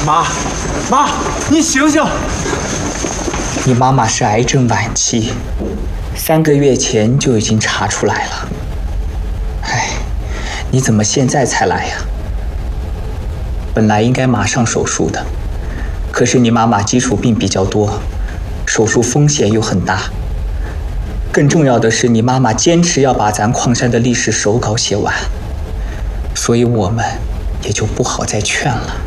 妈，你醒醒！ 你妈妈是癌症晚期，3个月前就已经查出来了。哎，你怎么现在才来呀？本来应该马上手术的，可是你妈妈基础病比较多，手术风险又很大。更重要的是，你妈妈坚持要把咱矿山的历史手稿写完，所以我们也就不好再劝了。